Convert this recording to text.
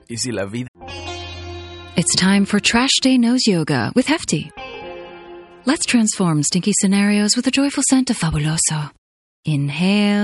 ¿Y si la vida? It's time for Trash Day Nose Yoga with Hefty. Let's transform stinky scenarios with a joyful scent of Fabuloso. Inhale.